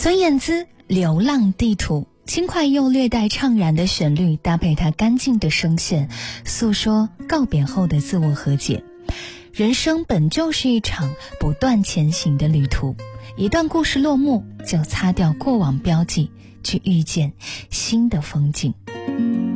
孙燕姿《流浪地图》，轻快又略带怅然的旋律搭配她干净的声线，诉说告别后的自我和解。人生本就是一场不断前行的旅途，一段故事落幕，就擦掉过往标记，去遇见新的风景。